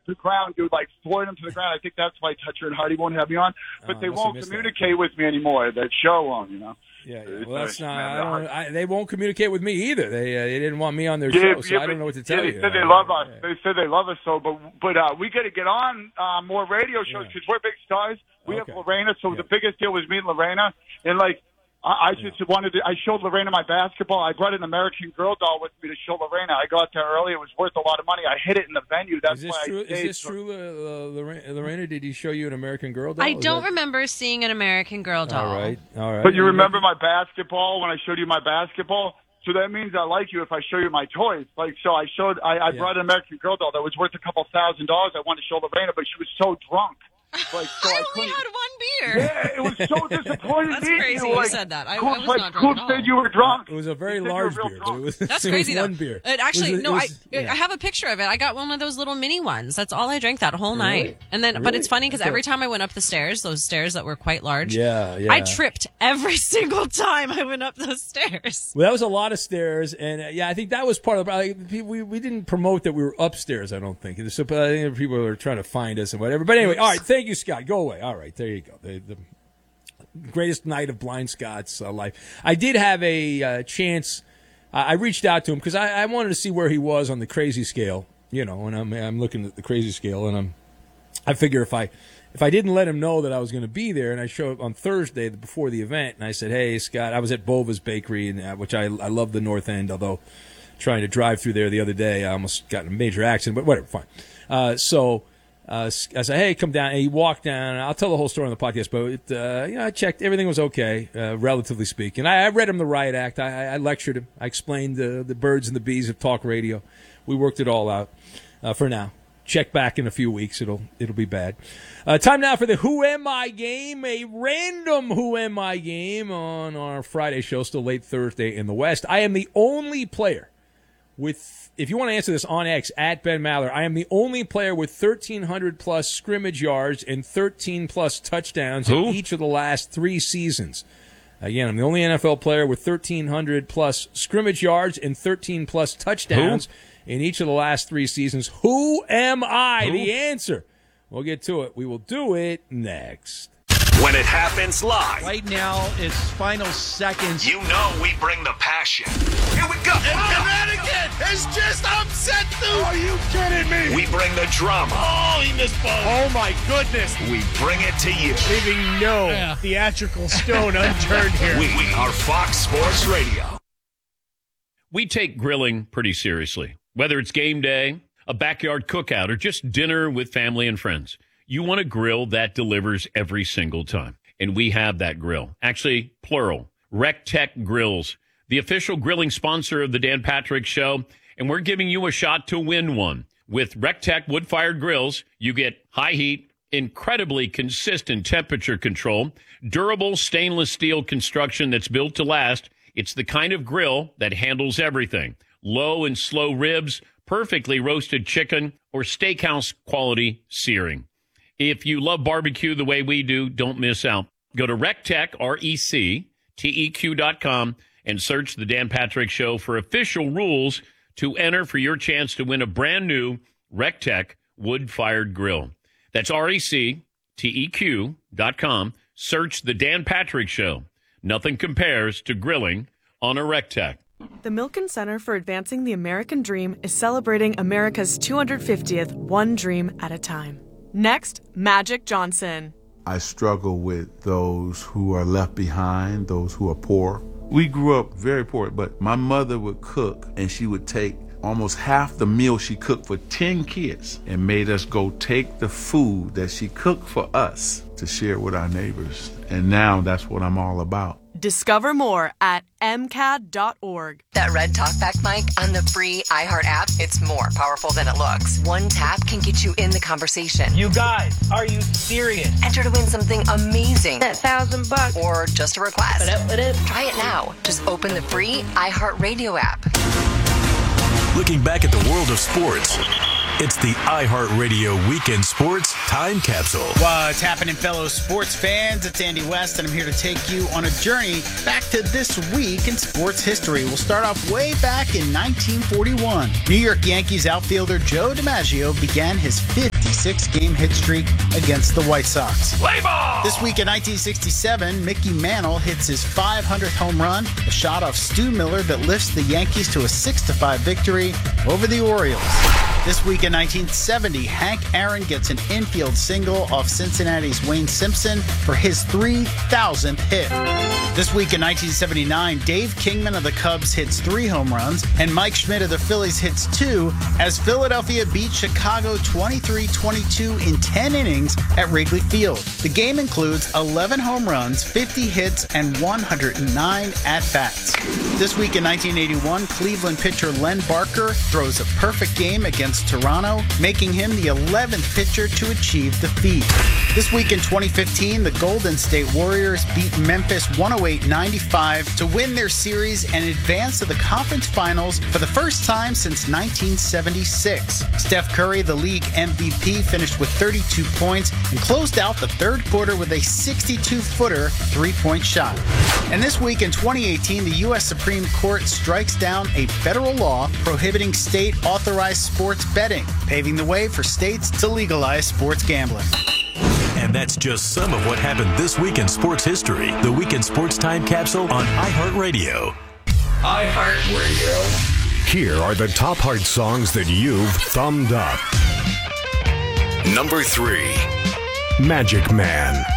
the ground, dude, like throwing them to the ground. I think that's why Toucher and Hardy won't have me on. But they won't communicate with me anymore. That show won't, you know. Yeah. Well, that's not. They won't communicate with me either. They didn't want me on their show, so I don't know what to tell you. They said they love us. They said they love us so, but we got to get on more radio shows because we're big stars. We have Lorena, so the biggest deal was meeting Lorena, and like. I just wanted to. I showed Lorena my basketball. I brought an American Girl doll with me to show Lorena. I got there early. It was worth a lot of money. I hid it in the venue. That's why I stayed. Is this true, Lorena? Did he show you an American Girl doll? I don't remember seeing an American Girl doll. All right. But you remember my basketball when I showed you my basketball? So that means I like you if I show you my toys. Like, so I brought an American Girl doll that was worth a couple $1,000. I wanted to show Lorena, but she was so drunk. Like, so I only had one beer. Yeah, it was so disappointing. That's crazy you said that. I was not drunk Coop said you were drunk. It was a very large beer. That's crazy, though. One beer. I have a picture of it. I got one of those little mini ones. That's all I drank that whole night. And then, but it's funny because every time I went up the stairs, those stairs that were quite large, I tripped every single time I went up those stairs. Well, that was a lot of stairs, and I think that was part of the. We didn't promote that we were upstairs. I don't think. So, I think people were trying to find us and whatever. But anyway, all right. Thank you, Scott. Go away. All right, there you go. The greatest night of Blind Scott's life. I did have a chance. I reached out to him because I wanted to see where he was on the crazy scale. You know, and I'm looking at the crazy scale, and I figure if I didn't let him know that I was going to be there, and I showed up on Thursday before the event, and I said, "Hey, Scott, I was at Bova's Bakery, and which I love the North End, although trying to drive through there the other day, I almost got in a major accident, but whatever, fine." I said, "Hey, come down." And he walked down. And I'll tell the whole story on the podcast, but I checked. Everything was okay, relatively speaking. I read him the riot act. I lectured him. I explained the birds and the bees of talk radio. We worked it all out for now. Check back in a few weeks. It'll be bad. Time now for the Who Am I game, a random Who Am I game on our Friday show, still late Thursday in the West. I am the only player with, if you want to answer this on X, at Ben Maller, I am the only player with 1,300-plus scrimmage yards and 13-plus touchdowns in each of the last 3 seasons. Again, I'm the only NFL player with 1,300-plus scrimmage yards and 13-plus touchdowns in each of the last 3 seasons. Who am I? The answer. We'll get to it. We will do it next. When it happens live. Right now, it's final seconds. You know we bring the passion. Here we go. And Connecticut has just upset them. Are you kidding me? We bring the drama. Oh, he missed both. Oh, my goodness. We bring it to you. Leaving no theatrical stone unturned here. We are Fox Sports Radio. We take grilling pretty seriously. Whether it's game day, a backyard cookout, or just dinner with family and friends. You want a grill that delivers every single time. And we have that grill. Actually, plural. RecTech Grills, the official grilling sponsor of the Dan Patrick Show. And we're giving you a shot to win one. With RecTech wood-fired grills, you get high heat, incredibly consistent temperature control, durable stainless steel construction that's built to last. It's the kind of grill that handles everything. Low and slow ribs, perfectly roasted chicken, or steakhouse quality searing. If you love barbecue the way we do, don't miss out. Go to RecTech, RecTeq.com, and search The Dan Patrick Show for official rules to enter for your chance to win a brand new RecTech wood-fired grill. That's RecTeq.com. Search The Dan Patrick Show. Nothing compares to grilling on a RecTech. The Milken Center for Advancing the American Dream is celebrating America's 250th One Dream at a Time. Next, Magic Johnson. I struggle with those who are left behind, those who are poor. We grew up very poor, but my mother would cook, and she would take almost half the meal she cooked for 10 kids and made us go take the food that she cooked for us to share with our neighbors. And now that's what I'm all about. Discover more at MCAD.org. That red talkback mic on the free iHeart app, it's more powerful than it looks. One tap can get you in the conversation. You guys, are you serious? Enter to win something amazing. That $1,000. Or just a request. Ba-da-ba-da. Try it now. Just open the free iHeart Radio app. Looking back at the world of sports It's the iHeartRadio Weekend Sports Time Capsule. What's happening, fellow sports fans? It's Andy West, and I'm here to take you on a journey back to this week in sports history. We'll start off way back in 1941. New York Yankees outfielder Joe DiMaggio began his 56-game hit streak against the White Sox. Play ball! This week in 1967, Mickey Mantle hits his 500th home run, a shot off Stu Miller that lifts the Yankees to a 6-5 victory over the Orioles. This week in 1970, Hank Aaron gets an infield single off Cincinnati's Wayne Simpson for his 3,000th hit. This week in 1979, Dave Kingman of the Cubs hits 3 home runs, and Mike Schmidt of the Phillies hits 2 as Philadelphia beats Chicago 23-22 in 10 innings at Wrigley Field. The game includes 11 home runs, 50 hits, and 109 at-bats. This week in 1981, Cleveland pitcher Len Barker throws a perfect game against Toronto, making him the 11th pitcher to achieve the feat. This week in 2015, the Golden State Warriors beat Memphis 108-95 to win their series and advance to the conference finals for the first time since 1976. Steph Curry, the league MVP, finished with 32 points and closed out the third quarter with a 62-footer three-point shot. And this week in 2018, the U.S. Supreme Court strikes down a federal law prohibiting state-authorized sports betting, paving the way for states to legalize sports gambling. And that's just some of what happened this week in sports history. The Weekend Sports Time Capsule on iHeartRadio. iHeartRadio. Here are the top heart songs that you've thumbed up. Number 3. Magic Man.